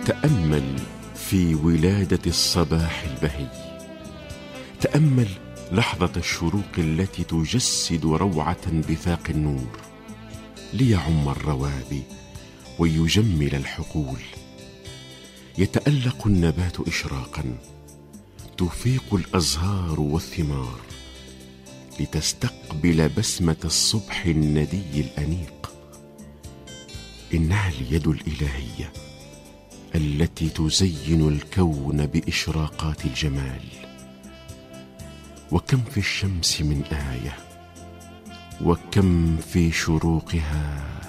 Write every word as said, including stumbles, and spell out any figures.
تأمل في ولادة الصباح البهي، تأمل لحظة الشروق التي تجسد روعة بفاق النور، ليعم الروابي ويجمل الحقول. يتألق النبات إشراقا، تفيق الأزهار والثمار، لتستقبل بسمة الصبح الندي الأنيق. إنها اليد الإلهية التي تزين الكون بإشراقات الجمال. وكم في الشمس من آية، وكم في شروقها